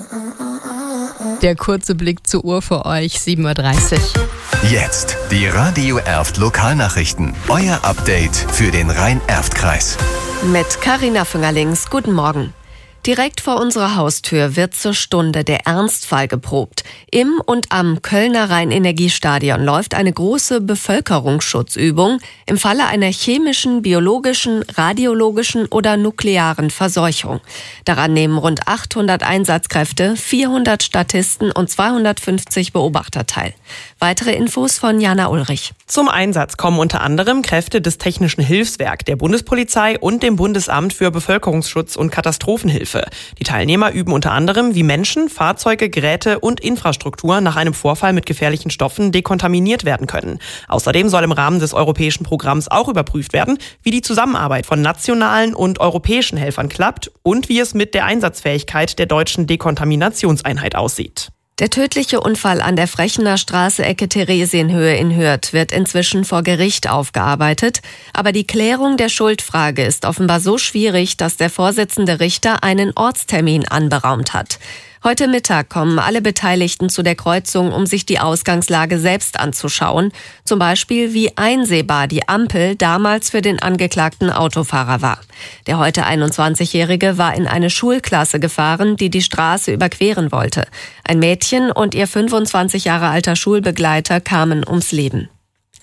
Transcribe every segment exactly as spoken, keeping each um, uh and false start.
Der kurze Blick zur Uhr für euch, sieben Uhr dreißig. Jetzt die Radio Erft Lokalnachrichten. Euer Update für den Rhein-Erft-Kreis. Mit Carina Füngerlings, guten Morgen. Direkt vor unserer Haustür wird zur Stunde der Ernstfall geprobt. Im und am Kölner Rhein-Energiestadion läuft eine große Bevölkerungsschutzübung im Falle einer chemischen, biologischen, radiologischen oder nuklearen Verseuchung. Daran nehmen rund achthundert Einsatzkräfte, vierhundert Statisten und zweihundertfünfzig Beobachter teil. Weitere Infos von Jana Ulrich. Zum Einsatz kommen unter anderem Kräfte des Technischen Hilfswerk, der Bundespolizei und dem Bundesamt für Bevölkerungsschutz und Katastrophenhilfe. Die Teilnehmer üben unter anderem, wie Menschen, Fahrzeuge, Geräte und Infrastruktur nach einem Vorfall mit gefährlichen Stoffen dekontaminiert werden können. Außerdem soll im Rahmen des europäischen Programms auch überprüft werden, wie die Zusammenarbeit von nationalen und europäischen Helfern klappt und wie es mit der Einsatzfähigkeit der deutschen Dekontaminationseinheit aussieht. Der tödliche Unfall an der Frechener Straße Ecke Theresienhöhe in Hürth wird inzwischen vor Gericht aufgearbeitet. Aber die Klärung der Schuldfrage ist offenbar so schwierig, dass der Vorsitzende Richter einen Ortstermin anberaumt hat. Heute Mittag kommen alle Beteiligten zu der Kreuzung, um sich die Ausgangslage selbst anzuschauen. Zum Beispiel, wie einsehbar die Ampel damals für den angeklagten Autofahrer war. Der heute einundzwanzigjährige war in eine Schulklasse gefahren, die die Straße überqueren wollte. Ein Mädchen und ihr fünfundzwanzig Jahre alter Schulbegleiter kamen ums Leben.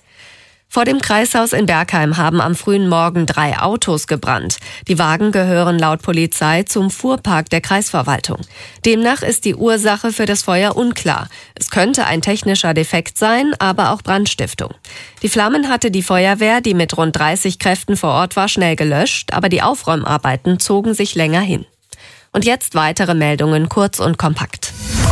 Vor dem Kreishaus in Bergheim haben am frühen Morgen drei Autos gebrannt. Die Wagen gehören laut Polizei zum Fuhrpark der Kreisverwaltung. Demnach ist die Ursache für das Feuer unklar. Es könnte ein technischer Defekt sein, aber auch Brandstiftung. Die Flammen hatte die Feuerwehr, die mit rund dreißig Kräften vor Ort war, schnell gelöscht, aber die Aufräumarbeiten zogen sich länger hin. Und jetzt weitere Meldungen, kurz und kompakt.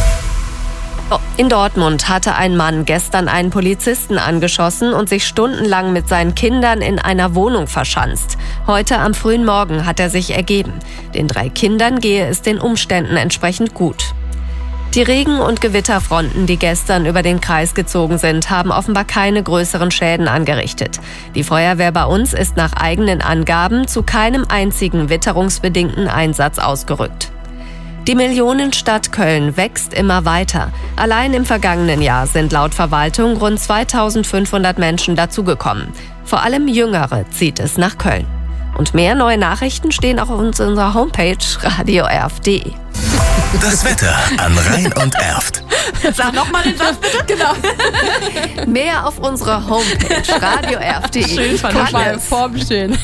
In Dortmund hatte ein Mann gestern einen Polizisten angeschossen und sich stundenlang mit seinen Kindern in einer Wohnung verschanzt. Heute am frühen Morgen hat er sich ergeben. Den drei Kindern gehe es den Umständen entsprechend gut. Die Regen- und Gewitterfronten, die gestern über den Kreis gezogen sind, haben offenbar keine größeren Schäden angerichtet. Die Feuerwehr bei uns ist nach eigenen Angaben zu keinem einzigen witterungsbedingten Einsatz ausgerückt. Die Millionenstadt Köln wächst immer weiter. Allein im vergangenen Jahr sind laut Verwaltung rund zweitausendfünfhundert Menschen dazugekommen. Vor allem Jüngere zieht es nach Köln. Und mehr neue Nachrichten stehen auch auf unserer Homepage radio erft punkt de. Das Wetter an Rhein und Erft. Sag nochmal den Satz bitte. Genau. Mehr auf unserer Homepage radio erft punkt de. Schön, fand ich mal formschön.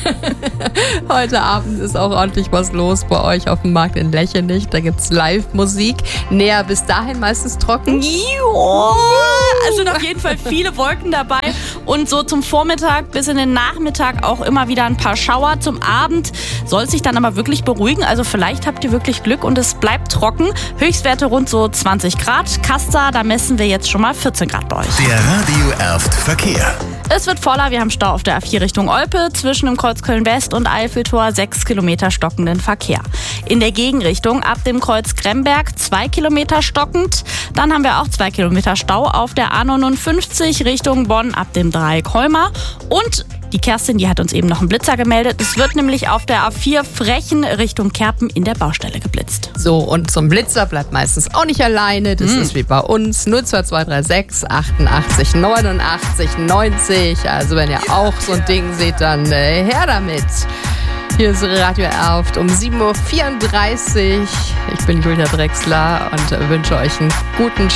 Heute Abend ist auch ordentlich was los bei euch auf dem Markt in Lechenich. Da gibt's Live-Musik. Näher bis dahin meistens trocken. Jo, es sind auf jeden Fall viele Wolken dabei. Und so zum Vormittag bis in den Nachmittag auch immer wieder ein paar Schauer. Zum Abend soll es sich dann aber wirklich beruhigen. Also vielleicht habt ihr wirklich Glück und es bleibt trocken. Höchstwerte rund so zwanzig Grad. Kasta, da messen wir jetzt schon mal vierzehn Grad bei euch. Der Radio Erft Verkehr. Es wird voller, wir haben Stau auf der A vier Richtung Olpe, zwischen dem Kreuz Köln-West und Eiffeltor sechs Kilometer stockenden Verkehr. In der Gegenrichtung ab dem Kreuz Gremberg zwei Kilometer stockend. Dann haben wir auch zwei Kilometer Stau auf der A neunundfünfzig Richtung Bonn ab dem Dreieck Holmer. Und die Kerstin, die hat uns eben noch einen Blitzer gemeldet. Es wird nämlich auf der A vier Frechen Richtung Kerpen in der Baustelle geblitzt. So, und zum Blitzer bleibt meistens auch nicht alleine. Das hm. ist wie bei uns. null zwei zwei drei sechs achtundachtzig neunundachtzig neunzig. Also wenn ihr auch so ein Ding seht, dann äh, her damit. Hier ist Radio Erft um sieben Uhr vierunddreißig. Ich bin Julia Drexler und wünsche euch einen guten